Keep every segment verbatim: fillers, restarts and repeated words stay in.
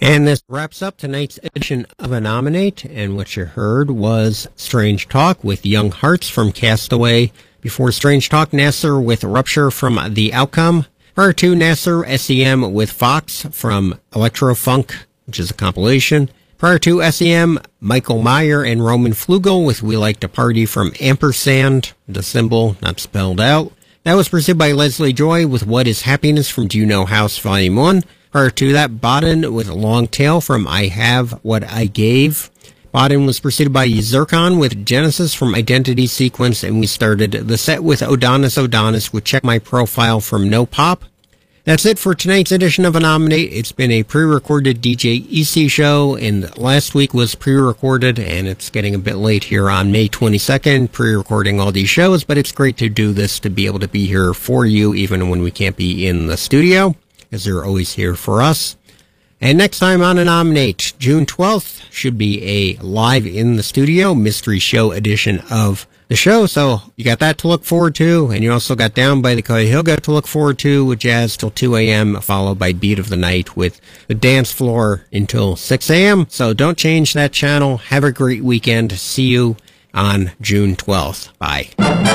And this wraps up tonight's edition of Anominate, and what you heard was Strange Talk with Young Hearts from Castaway. Before Strange Talk, Nasser with Rupture from The Outcome. Prior to Nasser, S E M with Fox from Electrofunk, which is a compilation. Prior to S E M, Michael Meyer and Roman Flugel with We Like to Party from Ampersand, the symbol not spelled out. That was preceded by Leslie Joy with What is Happiness from Do You Know House Volume one. Prior to that, Baden with Long Tail from I Have What I Gave. Baden was preceded by Zircon with Genesis from Identity Sequence, and we started the set with Odonis Odonis with Check My Profile from No Pop. That's it for tonight's edition of Anominate. It's been a pre-recorded D J E C show, and last week was pre-recorded, and it's getting a bit late here on May twenty-second, pre-recording all these shows, but it's great to do this, to be able to be here for you, even when we can't be in the studio, as they're always here for us. And next time on Anominate, June twelfth, should be a live in the studio mystery show edition of the show, so you got that to look forward to, and you also got Down by the Cuyahoga to look forward to with jazz till two a.m., followed by Beat of the Night with the dance floor until six a.m., so don't change that channel. Have a great weekend. See you on June twelfth. Bye.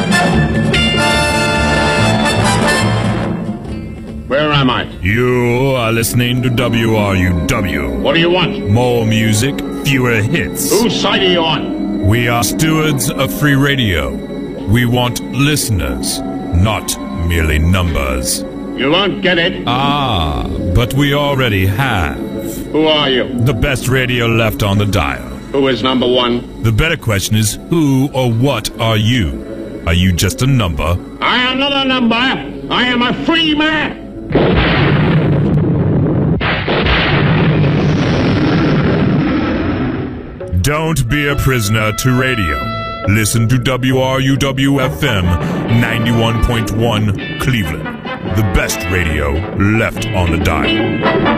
Where am I? You are listening to W R U W. What do you want? More music, fewer hits. Whose side are you on? We are stewards of free radio. We want listeners, not merely numbers. You won't get it. Ah, but we already have. Who are you? The best radio left on the dial. Who is number one? The better question is, who or what are you? Are you just a number? I am not a number. I am a free man. Don't be a prisoner to radio. Listen to W R U W F M ninety-one point one Cleveland. The best radio left on the dial.